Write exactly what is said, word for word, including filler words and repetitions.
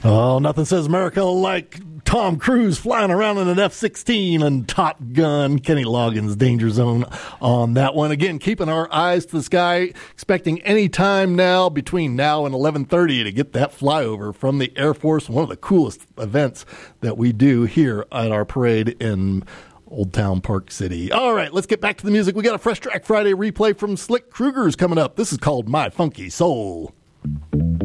Oh, nothing says America like Tom Cruise flying around in an F sixteen and Top Gun. Kenny Loggins, Danger Zone on that one. Again, keeping our eyes to the sky, expecting any time now between now and eleven thirty to get that flyover from the Air Force. One of the coolest events that we do here at our parade in Old Town Park City. All right, let's get back to the music. We got a Fresh Track Friday replay from Slick Kruger's coming up. This is called My Funky Soul.